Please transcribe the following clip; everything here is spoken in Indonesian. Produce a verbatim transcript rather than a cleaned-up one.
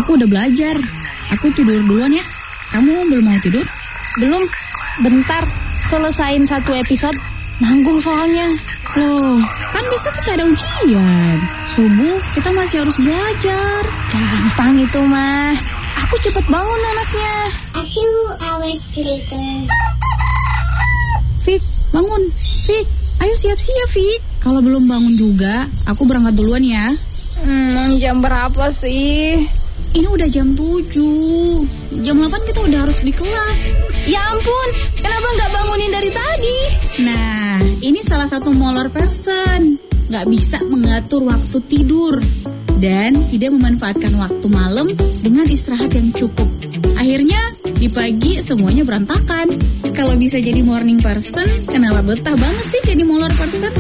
aku udah belajar. Aku tidur duluan ya. Kamu belum mau tidur? Belum, bentar. Selesain satu episode, nanggung soalnya. Loh, kan besok kita ada ujian. Subuh kita masih harus belajar. Gampang itu mah. Aku cepet bangun anaknya. A few hours later. Fik, bangun. Fik, ayo siap-siap Fik. Kalau belum bangun juga, aku berangkat duluan ya. Hmm, jam berapa sih? Ini udah jam tujuh. Jam delapan kita udah harus di kelas. Ya ampun, kenapa nggak bangunin dari tadi? Nah, ini salah satu molar person. Nggak bisa mengatur waktu tidur dan tidak memanfaatkan waktu malam dengan istirahat yang cukup. Akhirnya di pagi semuanya berantakan. Kalau bisa jadi morning person, kenapa betah banget sih jadi molar person?